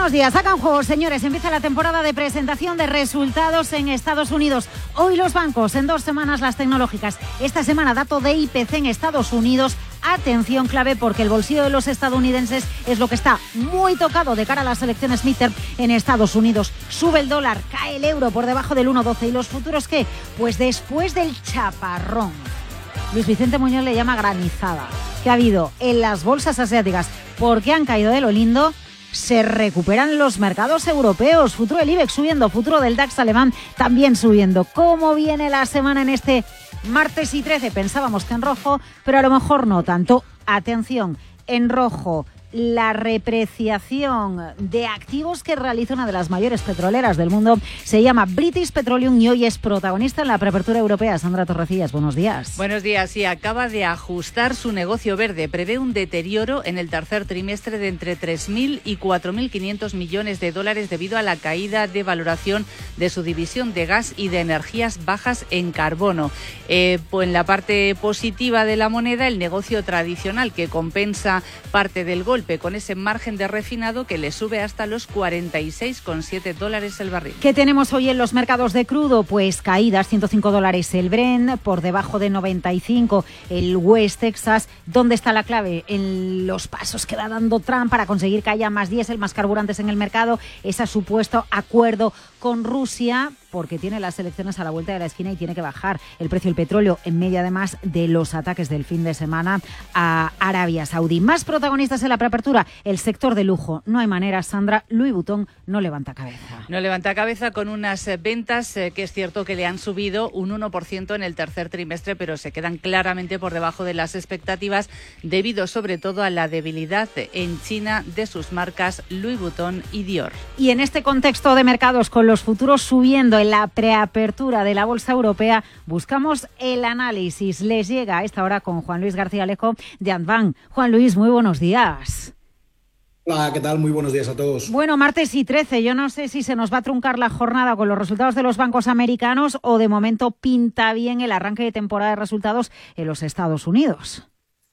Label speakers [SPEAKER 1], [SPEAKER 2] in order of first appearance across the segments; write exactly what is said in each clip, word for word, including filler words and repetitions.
[SPEAKER 1] Buenos días, sacan juegos, señores. Empieza la temporada de presentación de resultados en Estados Unidos. Hoy los bancos, en dos semanas las tecnológicas. Esta semana dato de I P C en Estados Unidos. Atención clave porque el bolsillo de los estadounidenses es lo que está muy tocado de cara a las elecciones midterm en Estados Unidos. Sube el dólar, cae el euro por debajo del uno doce. ¿Y los futuros qué? Pues después del chaparrón. Luis Vicente Muñoz le llama granizada que ha habido en las bolsas asiáticas porque han caído de lo lindo. Se recuperan los mercados europeos. Futuro del IBEX subiendo, futuro del DAX alemán también subiendo. ¿Cómo viene la semana en este martes y trece? Pensábamos que en rojo, pero a lo mejor no tanto. Atención, en rojo, la repreciación de activos que realiza una de las mayores petroleras del mundo. Se llama British Petroleum y hoy es protagonista en la preapertura europea. Sandra Torrecillas, buenos días.
[SPEAKER 2] Buenos días. Y acaba de ajustar su negocio verde. Prevé un deterioro en el tercer trimestre de entre tres mil y cuatro mil quinientos millones de dólares debido a la caída de valoración de su división de gas y de energías bajas en carbono. Eh, pues en la parte positiva de la moneda, el negocio tradicional que compensa parte del golpe con ese margen de refinado que le sube hasta los cuarenta y seis coma siete dólares el barril.
[SPEAKER 1] ¿Qué tenemos hoy en los mercados de crudo? Pues caídas, ciento cinco dólares el Brent, por debajo de noventa y cinco el West Texas. ¿Dónde está la clave? En los pasos que va dando Trump para conseguir que haya más diésel, más carburantes en el mercado, ese supuesto acuerdo con Rusia, porque tiene las elecciones a la vuelta de la esquina y tiene que bajar el precio del petróleo en medio, además de los ataques del fin de semana a Arabia Saudí. Más protagonistas en la preapertura, el sector de lujo. No hay manera, Sandra, Louis Vuitton no levanta cabeza.
[SPEAKER 2] No levanta cabeza con unas ventas eh, que es cierto que le han subido un uno por ciento en el tercer trimestre, pero se quedan claramente por debajo de las expectativas debido sobre todo a la debilidad en China de sus marcas Louis Vuitton y Dior.
[SPEAKER 1] Y en este contexto de mercados, con los futuros subiendo en la preapertura de la bolsa europea, buscamos el análisis. Les llega a esta hora con Juan Luis García Alejo de Andbank. Juan Luis, muy buenos días.
[SPEAKER 3] Hola, ¿qué tal? Muy buenos días a todos.
[SPEAKER 1] Bueno, martes y trece, yo no sé si se nos va a truncar la jornada con los resultados de los bancos americanos o de momento pinta bien el arranque de temporada de resultados en los Estados Unidos.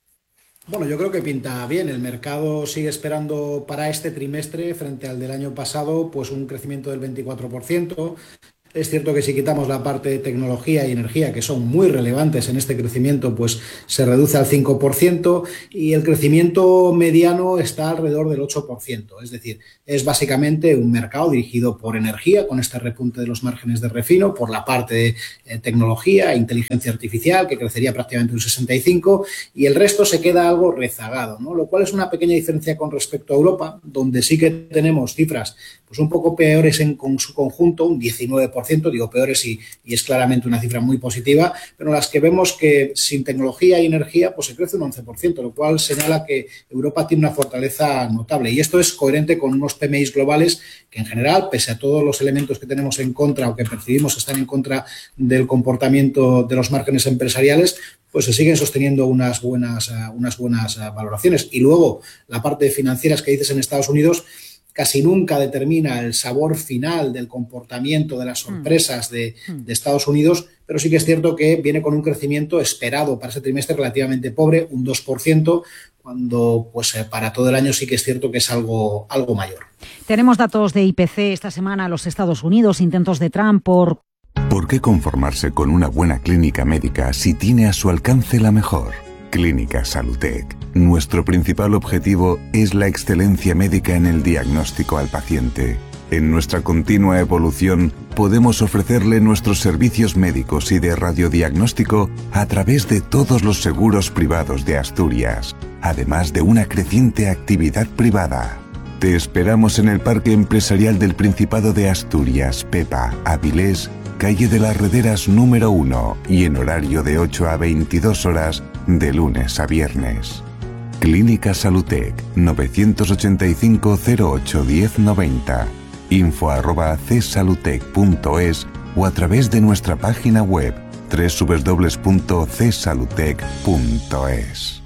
[SPEAKER 3] Bueno, yo creo que pinta bien. El mercado sigue esperando para este trimestre, frente al del año pasado, pues un crecimiento del veinticuatro por ciento. Es cierto que si quitamos la parte de tecnología y energía, que son muy relevantes en este crecimiento, pues se reduce al cinco por ciento y el crecimiento mediano está alrededor del ocho por ciento. Es decir, es básicamente un mercado dirigido por energía, con este repunte de los márgenes de refino, por la parte de eh, tecnología, inteligencia artificial, que crecería prácticamente un sesenta y cinco por ciento, y el resto se queda algo rezagado, ¿no? Lo cual es una pequeña diferencia con respecto a Europa, donde sí que tenemos cifras pues un poco peores en con su conjunto, un diecinueve por ciento, digo peores y, y es claramente una cifra muy positiva, pero en las que vemos que sin tecnología y energía pues se crece un once por ciento, lo cual señala que Europa tiene una fortaleza notable. Y esto es coherente con unos P M Is globales que en general, pese a todos los elementos que tenemos en contra o que percibimos que están en contra del comportamiento de los márgenes empresariales, pues se siguen sosteniendo unas buenas, uh, unas buenas uh, valoraciones. Y luego la parte de financieras que dices en Estados Unidos, casi nunca determina el sabor final del comportamiento de las sorpresas de, de Estados Unidos, pero sí que es cierto que viene con un crecimiento esperado para ese trimestre relativamente pobre, un dos por ciento, cuando pues para todo el año sí que es cierto que es algo, algo mayor.
[SPEAKER 1] Tenemos datos de I P C esta semana en los Estados Unidos, intentos de Trump por...
[SPEAKER 4] ¿Por qué conformarse con una buena clínica médica si tiene a su alcance la mejor? Clínica Salutec. Nuestro principal objetivo es la excelencia médica en el diagnóstico al paciente. En nuestra continua evolución, podemos ofrecerle nuestros servicios médicos y de radiodiagnóstico a través de todos los seguros privados de Asturias, además de una creciente actividad privada. Te esperamos en el Parque Empresarial del Principado de Asturias, Pepa, Avilés, calle de las Rederas número uno y en horario de ocho a veintidós horas de lunes a viernes. Clínica Salutec, novecientos ochenta y cinco, cero ocho, diez, noventa. Info arroba csalutec punto es o a través de nuestra página web doble u doble u doble u punto c salutec punto es.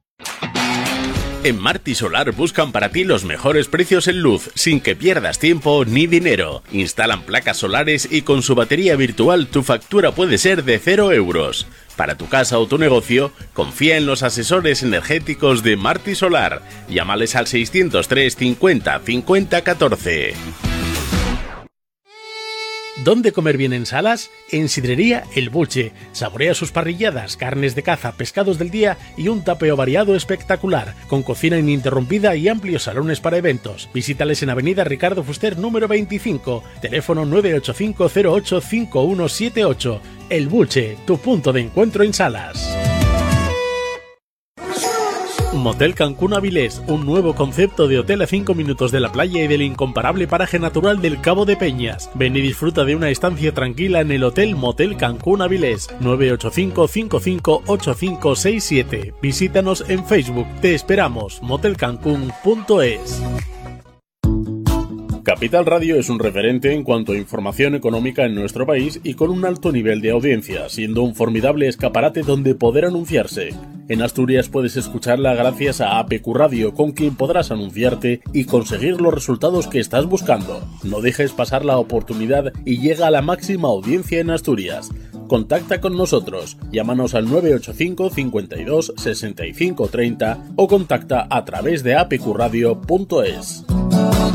[SPEAKER 5] En Marti Solar buscan para ti los mejores precios en luz, sin que pierdas tiempo ni dinero. Instalan placas solares y con su batería virtual tu factura puede ser de cero euros. Para tu casa o tu negocio, confía en los asesores energéticos de Marti Solar. Llámales al seiscientos tres cincuenta cincuenta catorce.
[SPEAKER 6] ¿Dónde comer bien en Salas? En Sidrería El Bulche. Saborea sus parrilladas, carnes de caza, pescados del día y un tapeo variado espectacular, con cocina ininterrumpida y amplios salones para eventos. Visítales en Avenida Ricardo Fuster número veinticinco, teléfono nueve ocho cinco cero ocho cinco uno siete ocho. El Bulche, tu punto de encuentro en Salas. Motel Cancún Avilés, un nuevo concepto de hotel a cinco minutos de la playa y del incomparable paraje natural del Cabo de Peñas. Ven y disfruta de una estancia tranquila en el Hotel Motel Cancún Avilés, nueve ocho cinco cinco cinco ocho cinco seis siete. Visítanos en Facebook, te esperamos, motel cancún punto es.
[SPEAKER 7] Capital Radio es un referente en cuanto a información económica en nuestro país y con un alto nivel de audiencia, siendo un formidable escaparate donde poder anunciarse. En Asturias puedes escucarla gracias a A P Q Radio, con quien podrás anunciarte y conseguir los resultados que estás buscando. No dejes pasar la oportunidad y llega a la máxima audiencia en Asturias. Contacta con nosotros, llámanos al nueve ocho cinco cincuenta y dos sesenta y cinco treinta o contacta a través de a p q radio punto es.